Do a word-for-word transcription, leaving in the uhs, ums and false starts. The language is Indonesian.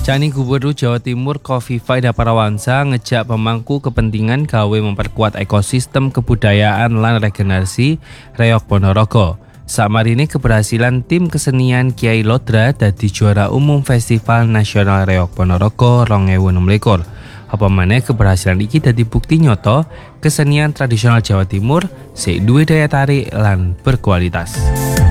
Cani Gubernur Jawa Timur Kofifa Indar Parawansa ngejak pemangku kepentingan gawe memperkuat ekosistem kebudayaan lan regenerasi Reok Ponorogo. Sakmarine keberhasilan tim kesenian Kiai Lodra dadi juara umum Festival Nasional Reok Ponorogo rong ewu enem likur. Apa maneh keberhasilan iki dadi bukti nyoto kesenian tradisional Jawa Timur sik duwe daya tarik lan berkualitas.